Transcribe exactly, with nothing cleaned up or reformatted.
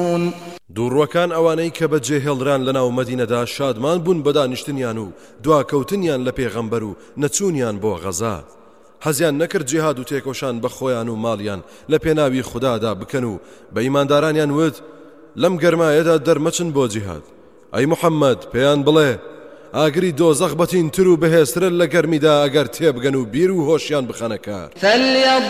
دووڕوەکان ئەوانەی کە بەجێ هێڵران لەناو مەدینەدا شادمان بوون بەدانیشتنیان و دواکەوتنیان لە پێغەمبەر و نەچوونیان بۆ غەزا حەزیان نەکرد جیهاد و تێکۆشان بە خۆیان و ماڵیان لە پێناوی خوددادا بکەن و بە ئیماندارانیان وت لەم گەرمایەدا دەرمەچن بۆ جیهاد ئەی محەممەد پێیان بڵێ ئاگری دۆزەخ بەتینتر و بەهێزترە لە گەرمیدا ئەگەر تێبگەن و بیر و هۆشیان بخەنە کار